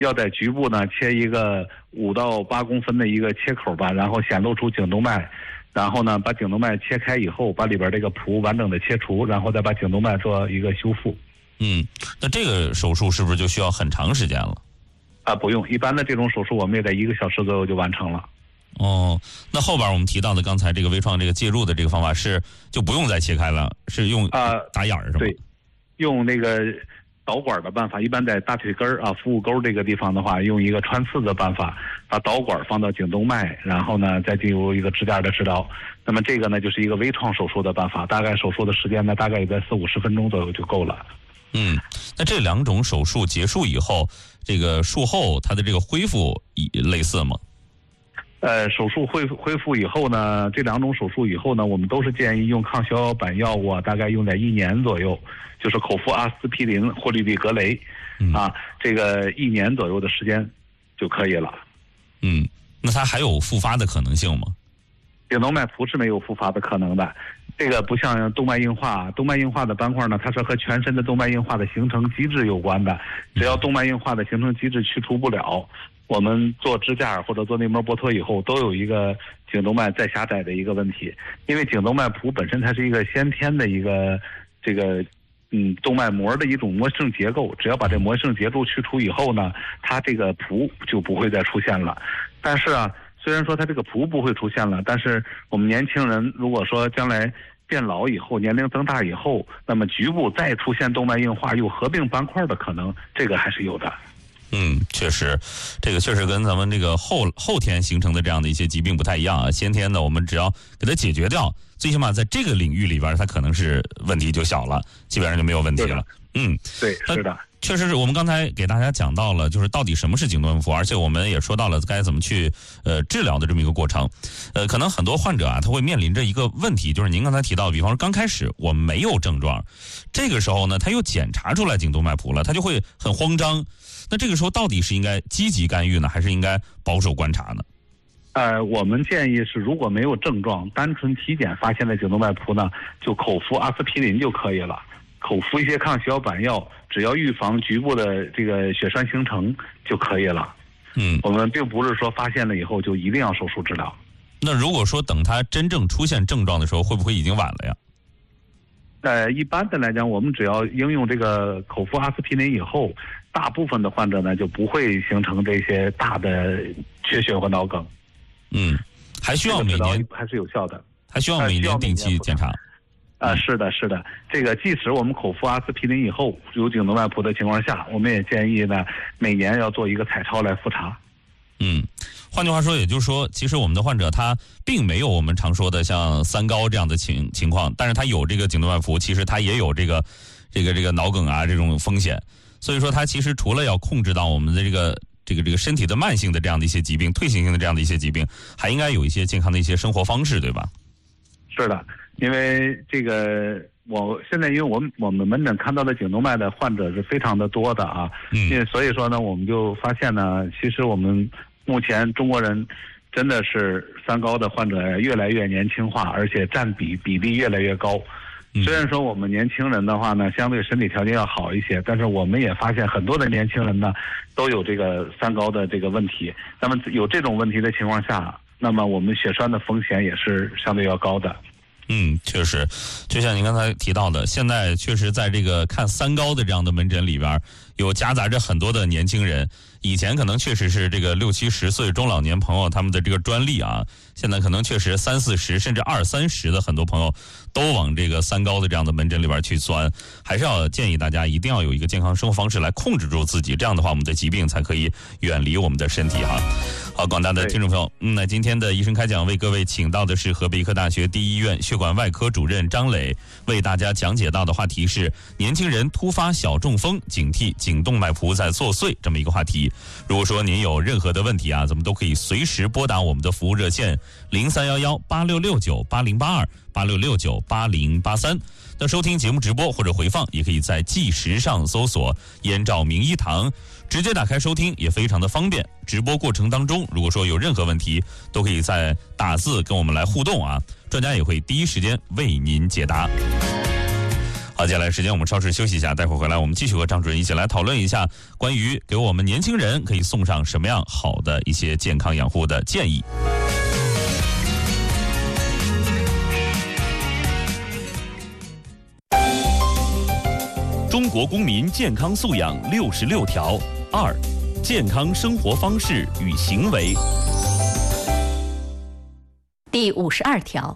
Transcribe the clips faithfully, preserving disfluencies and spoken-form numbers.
要在局部呢切一个五到八公分的一个切口吧，然后显露出颈动脉，然后呢把颈动脉切开以后，把里边这个脯完整的切除，然后再把颈动脉做一个修复。 嗯，那这个手术是不是就需要很长时间了？ 啊，不用，一般的这种手术我们也在一个小时左右就完成了。 哦，那后边我们提到的刚才这个微创这个介入的这个方法是就不用再切开了，是用啊打眼儿是吗？ 对，用那个导管的办法，一般在大腿根儿啊、腹股沟这个地方的话，用一个穿刺的办法，把导管放到颈动脉，然后呢再进入一个支架的治疗。那么这个呢就是一个微创手术的办法，大概手术的时间呢大概也在四五十分钟左右就够了。 嗯，那这两种手术结束以后，这个术后它的这个恢复类似吗？ 呃，手术恢复恢复以后呢，这两种手术以后呢，我们都是建议用抗小小板药物啊，大概用在一年左右，就是口服阿司匹林、霍利地格雷， 嗯、 啊，这个一年左右的时间就可以了。 嗯，那它还有复发的可能性吗？ 颈动脉脯是没有复发的可能的，这个不像动脉硬化，动脉硬化的斑块呢，它是和全身的动脉硬化的形成机制有关的，只要动脉硬化的形成机制去除不了，我们做支架或者做内膜剥脱以后，都有一个颈动脉再狭窄的一个问题，因为颈动脉脯本身它是一个先天的一个这个嗯动脉膜的一种膜性结构，只要把这膜性结构去除以后呢，它这个脯就不会再出现了。但是啊，虽然说它这个脯不会出现了，但是我们年轻人如果说将来变老以后，年龄增大以后，那么局部再出现动脉硬化又合并斑块的可能，这个还是有的。 嗯，确实，这个确实跟咱们这个后后天形成的这样的一些疾病不太一样啊。先天的我们只要给它解决掉，最起码在这个领域里边，它可能是问题就小了，基本上就没有问题了。嗯， 对，是的。 确实是我们刚才给大家讲到了，就是到底什么是颈动脉脯，而且我们也说到了该怎么去呃治疗的这么一个过程。呃，可能很多患者啊，他会面临着一个问题，就是您刚才提到，比方说刚开始我们没有症状，这个时候呢，他又检查出来颈动脉脯了，他就会很慌张。那这个时候到底是应该积极干预呢，还是应该保守观察呢？ 呃，我们建议是，如果没有症状，单纯体检发现的颈动脉脯呢，就口服阿司匹林就可以了。口服一些抗血小板药，只要预防局部的这个血栓形成就可以了。 嗯， 我们并不是说发现了以后就一定要手术治疗。 那如果说等他真正出现症状的时候，会不会已经晚了呀？ 呃，一般的来讲，我们只要应用这个口服阿司匹林以后，大部分的患者呢就不会形成这些大的缺血或脑梗。 嗯，还需要每年还是有效的， 还需要每年定期检查。 啊、呃，是的，是的，这个即使我们口服阿司匹林以后有颈动脉脯的情况下，我们也建议呢每年要做一个彩超来复查。 嗯，换句话说，也就是说，其实我们的患者他并没有我们常说的像三高这样的情情况，但是他有这个颈动脉脯，其实他也有这个这个这个脑梗啊这种风险。所以说，他其实除了要控制到我们的这个这个这个身体的慢性的这样的一些疾病、退行性的这样的一些疾病，还应该有一些健康的一些生活方式，对吧？ 是的。因为这个，我现在因为我们我们门诊看到的颈动脉的患者是非常的多的啊， 嗯， 因为所以说呢，我们就发现呢，其实我们目前中国人真的是三高的患者越来越年轻化，而且占比比例越来越高。虽然说我们年轻人的话呢，相对身体条件要好一些，但是我们也发现很多的年轻人呢，都有这个三高的这个问题。那么有这种问题的情况下，那么我们血栓的风险也是相对要高的。 嗯，确实，就像您刚才提到的，现在确实在这个看三高的这样的门诊里边，有夹杂着很多的年轻人。以前可能确实是这个六七十岁中老年朋友他们的这个专利啊，现在可能确实三四十甚至二三十的很多朋友都往这个三高的这样的门诊里边去钻。还是要建议大家一定要有一个健康生活方式来控制住自己，这样的话我们的疾病才可以远离我们的身体哈。好，广大的听众朋友，嗯，那今天的医生开讲为各位请到的是河北医科大学第一医院血管外科主任张磊，为大家讲解到的话题是年轻人突发小中风，警惕颈动脉脯在作祟这么一个话题。如果说您有任何的问题啊，咱们都可以随时拨打我们的服务热线零三幺幺八六六九八零八二八六六九八零八三。那收听节目直播或者回放，也可以在计时上搜索燕赵名医堂，直接打开收听也非常的方便。直播过程当中，如果说有任何问题，都可以在打字跟我们来互动啊，专家也会第一时间为您解答。 好，接下来时间我们稍事休息一下，待会儿回来我们继续和张主任一起来讨论一下关于给我们年轻人可以送上什么样好的一些健康养护的建议。 中国公民健康素养六十六条二，健康生活方式与行为。 第五十二条，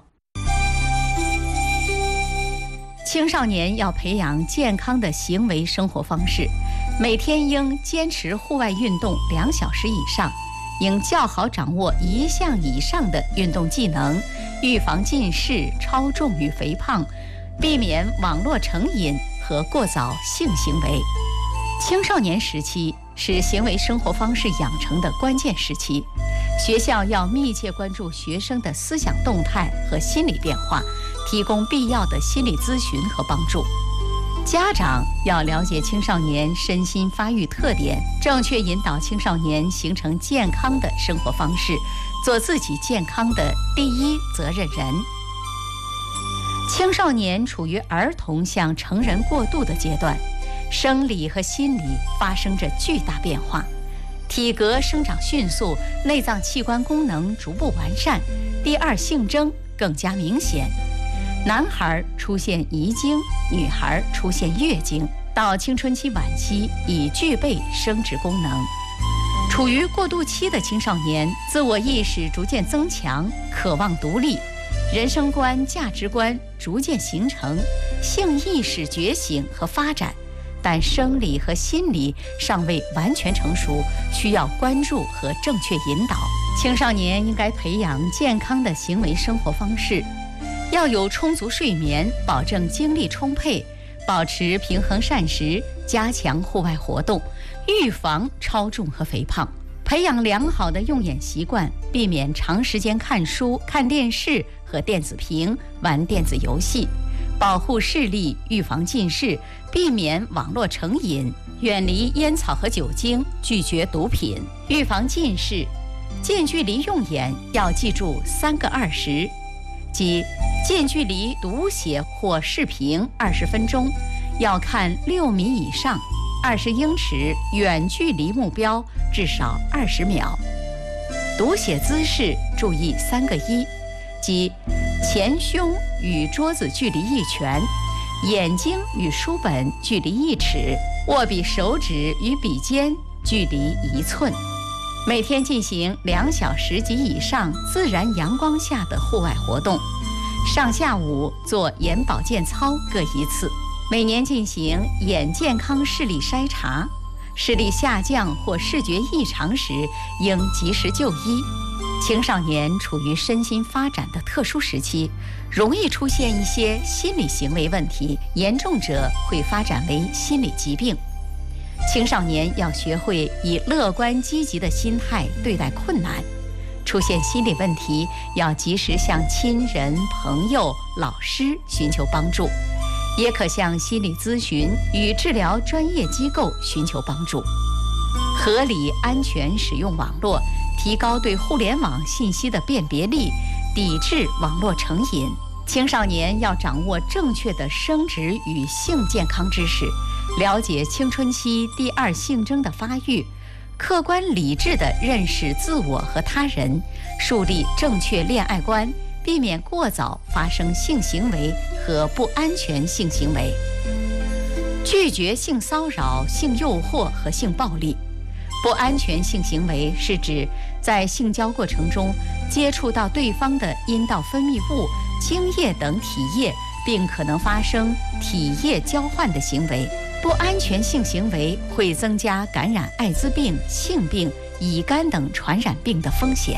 青少年要培养健康的行为生活方式，每天应坚持户外运动两小时以上，应较好掌握一项以上的运动技能，预防近视、超重与肥胖，避免网络成瘾和过早性行为。青少年时期是行为生活方式养成的关键时期，学校要密切关注学生的思想动态和心理变化，提供必要的心理咨询和帮助。家长要了解青少年身心发育特点，正确引导青少年形成健康的生活方式，做自己健康的第一责任人。青少年处于儿童向成人过渡的阶段，生理和心理发生着巨大变化，体格生长迅速，内脏器官功能逐步完善，第二性征更加明显。男孩出现遗精，女孩出现月经，到青春期晚期已具备生殖功能。处于过渡期的青少年，自我意识逐渐增强，渴望独立，人生观、价值观逐渐形成，性意识觉醒和发展，但生理和心理尚未完全成熟，需要关注和正确引导。青少年应该培养健康的行为生活方式，要有充足睡眠，保证精力充沛，保持平衡膳食，加强户外活动，预防超重和肥胖，培养良好的用眼习惯，避免长时间看书、看电视和电子屏、玩电子游戏，保护视力，预防近视，避免网络成瘾，远离烟草和酒精，拒绝毒品，预防近视。近距离用眼要记住三个二十，即近距离读写或视频二十分钟，要看六米以上，二十英尺远距离目标至少二十秒。读写姿势注意三个一，即前胸与桌子距离一拳，眼睛与书本距离一尺，握笔手指与笔尖距离一寸。每天进行两小时及以上自然阳光下的户外活动，上下午做眼保健操各一次。每年进行眼健康视力筛查，视力下降或视觉异常时应及时就医。青少年处于身心发展的特殊时期，容易出现一些心理行为问题，严重者会发展为心理疾病。青少年要学会以乐观积极的心态对待困难，出现心理问题要及时向亲人、朋友、老师寻求帮助，也可向心理咨询与治疗专业机构寻求帮助。合理安全使用网络，提高对互联网信息的辨别力，抵制网络成瘾。青少年要掌握正确的生殖与性健康知识，了解青春期第二性征的发育，客观理智地认识自我和他人，树立正确恋爱观，避免过早发生性行为和不安全性行为。拒绝性骚扰、性诱惑和性暴力。不安全性行为是指在性交过程中接触到对方的阴道分泌物、精液等体液，并可能发生体液交换的行为。不安全性行为会增加感染艾滋病、性病、乙肝等传染病的风险。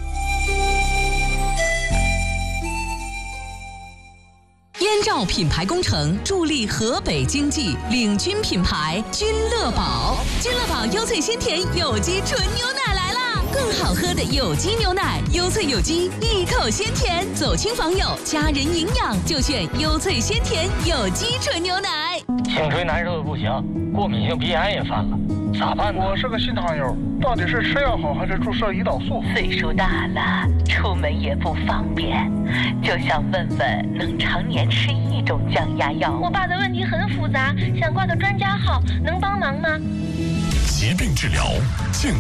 燕赵品牌工程助力河北经济，领军品牌君乐宝。君乐宝优萃鲜甜有机纯牛奶来啦！更好喝的有机牛奶，优萃有机，一口鲜甜，走亲访友，家人营养就选优萃鲜甜有机纯牛奶。 颈椎难受的不行，过敏性鼻炎也犯了， 咋办呢？我是个新糖友，到底是吃药好还是注射胰岛素？ 岁数大了，出门也不方便，就想问问能常年吃一种降压药。 我爸的问题很复杂，想挂个专家号，能帮忙吗？ 疾病治疗，健